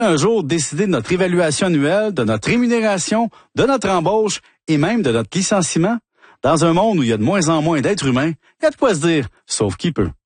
Un jour, décider de notre évaluation annuelle, de notre rémunération, de notre embauche et même de notre licenciement? Dans un monde où il y a de moins en moins d'êtres humains, il y a de quoi se dire, sauf qui peut.